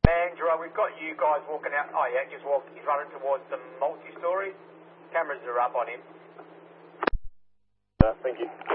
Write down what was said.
Mandra, we've got you guys walking out. Oh yeah, just walked. He's running towards the multi-story. Cameras are up on him. Thank you.